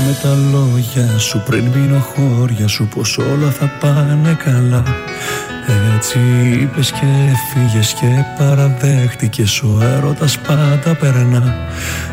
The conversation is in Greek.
με τα λόγια σου πριν μείνω χώρια σου πως όλα θα πάνε καλά. Έτσι είπες και φύγες και παραδέχτηκες, ο έρωτας πάντα περνά.